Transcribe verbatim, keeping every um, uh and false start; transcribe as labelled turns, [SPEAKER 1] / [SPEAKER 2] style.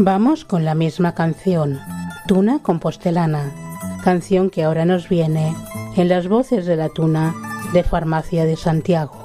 [SPEAKER 1] Vamos con la misma canción, Tuna Compostelana, canción que ahora nos viene en las voces de la Tuna de Farmacia de Santiago.